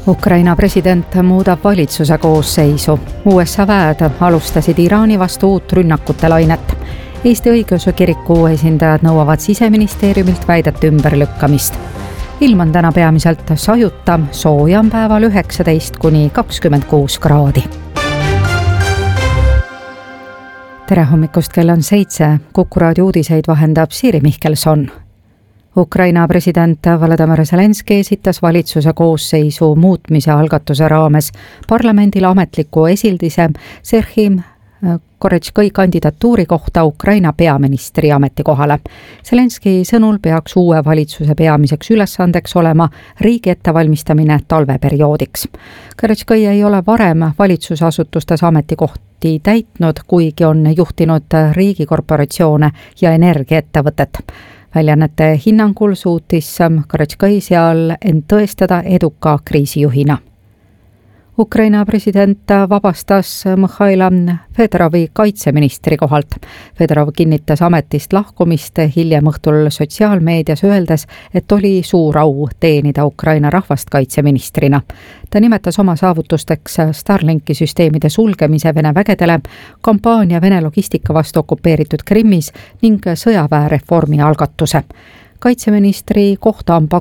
Ukraina president muudab valitsuse koosseisu. USA väed alustasid Iraani vastu uut rünnakute lainet. Eesti õigeusu kiriku esindajad nõuavad Siseministeeriumilt väidete ümberlükkamist. Ilm on täna peamiselt sajuta, sooja on päeval 19–26 kraadi. Tere hommikust, kell on 7. Kuku raadio uudiseid vahendab Siiri Mihkelson. Ukraina president Volodymyr Zelenský esitas valitsuse koosseisu muutmise algatuse raames parlamendile ametliku esildise Serhii Korotškai kandidatuuri kohta Ukraina peaministri ametikohale. Zelenský sõnul peaks uue valitsuse peamiseks ülesandeks olema riigi ettevalmistamine talveperioodiks. Korotškai ei ole varem valitsusasutustes ametikohti täitnud, kuigi on juhtinud riigikorporatsioone ja energiaettevõtet. Väljaannete hinnangul suutis Korotškai seal end tõestada eduka kriisijuhina. Ukraina president vabastas Mihhail Fedorovi kaitseministri kohalt. Fedorov kinnitas ametist lahkumist hiljem õhtul sotsiaalmeedias öeldes, et oli suur au teenida Ukraina rahvast kaitseministrina. Ta nimetas oma saavutusteks Starlinki süsteemide sulgemise Vene vägedele, kampaania Vene logistika vastu okupeeritud Krimmis ning sõjaväereformi algatuse. Kaitseministri kohta on